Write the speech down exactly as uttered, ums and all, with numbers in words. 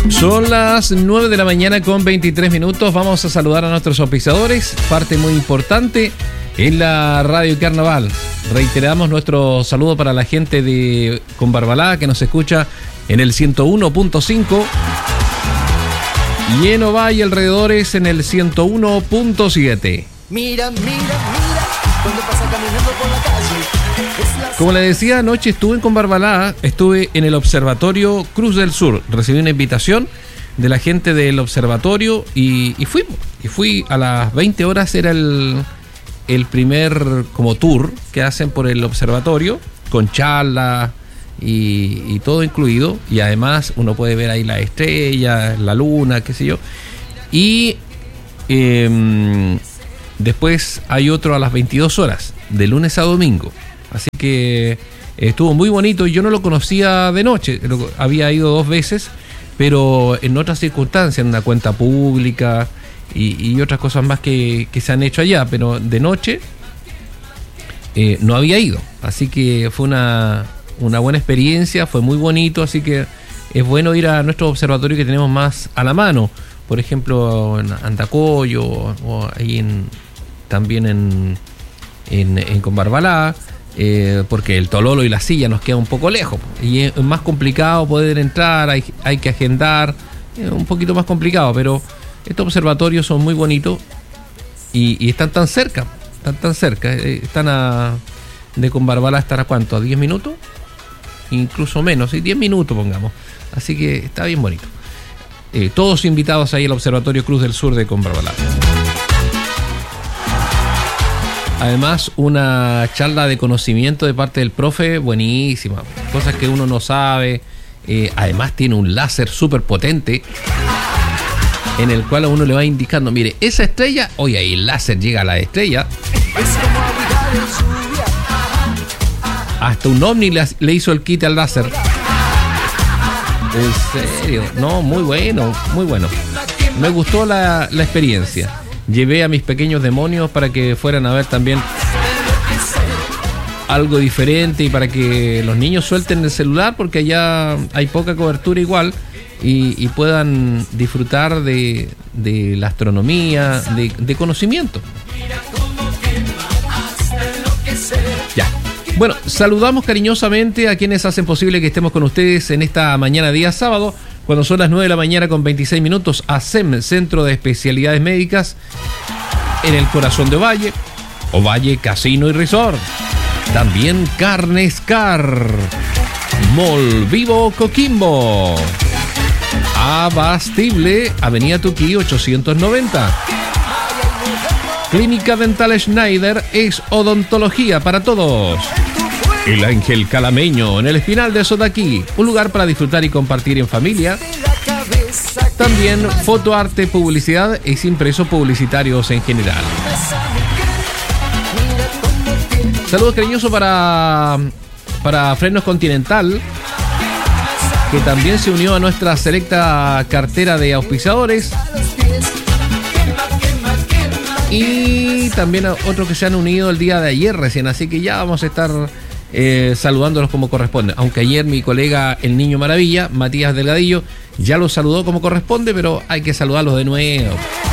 Son las nueve de la mañana con veintitrés minutos. Vamos a saludar a nuestros auspiciadores. Parte muy importante en la Radio Carnaval. Reiteramos nuestro saludo para la gente de Combarbalá que nos escucha en el ciento uno punto cinco y en Ovalle alrededores en el ciento uno punto siete. Mira, mira, mira, cuando pasa caminando por la calle. Como le decía, anoche estuve en Combarbalá, estuve en el Observatorio Cruz del Sur. Recibí una invitación de la gente del observatorio y, y fui. Y fui a las veinte horas, era el, el primer como tour que hacen por el observatorio, con charlas y, y todo incluido. Y además uno puede ver ahí las estrellas, la luna, qué sé yo. Y eh, después hay otro a las veintidós horas, de lunes a domingo. Así que estuvo muy bonito. Yo no lo conocía de noche, había ido dos veces, pero en otras circunstancias, en una cuenta pública y, y otras cosas más que, que se han hecho allá, pero de noche eh, no había ido. Así que fue una, una buena experiencia, fue muy bonito, así que es bueno ir a nuestro observatorio que tenemos más a la mano, por ejemplo en Andacoyo o, o ahí en, también en, en, en Combarbalá. Eh, porque el Tololo y la Silla nos queda un poco lejos y es más complicado poder entrar, hay, hay que agendar, es un poquito más complicado, pero estos observatorios son muy bonitos y, y están tan cerca, están tan cerca, eh, están a, de Combarbalá estar a cuánto, a diez minutos, incluso menos, ¿sí? diez minutos pongamos, así que está bien bonito. Eh, todos invitados ahí al Observatorio Cruz del Sur de Combarbalá. Además, una charla de conocimiento de parte del profe buenísima, cosas que uno no sabe. Eh, además tiene un láser súper potente en el cual a uno le va indicando, mire, esa estrella, oye, ahí el láser llega a la estrella. Hasta un ovni le, le hizo el kit al láser. En serio, no, muy bueno, muy bueno. Me gustó la, la experiencia. Llevé a mis pequeños demonios para que fueran a ver también algo diferente y para que los niños suelten el celular, porque allá hay poca cobertura igual, y, y puedan disfrutar de, de la astronomía, de, de conocimiento. Ya. Bueno, saludamos cariñosamente a quienes hacen posible que estemos con ustedes en esta mañana día sábado, cuando son las nueve de la mañana con veintiséis minutos, A S E M, Centro de Especialidades Médicas, en el corazón de Ovalle, Ovalle Casino y Resort. También Carnes Car, Mall Vivo Coquimbo, Abastible, Avenida Tuquí ochocientos noventa. Clínica Dental Schneider es odontología para todos. El Ángel Calameño, en el Espinal de Sotaquí, un lugar para disfrutar y compartir en familia. También fotoarte, publicidad e impresos publicitarios en general. Saludos cariñosos para, para Frenos Continental, que también se unió a nuestra selecta cartera de auspiciadores. Y también a otros que se han unido el día de ayer recién, así que ya vamos a estar eh, saludándolos como corresponde. Aunque ayer mi colega el Niño Maravilla, Matías Delgadillo, ya los saludó como corresponde, pero hay que saludarlos de nuevo.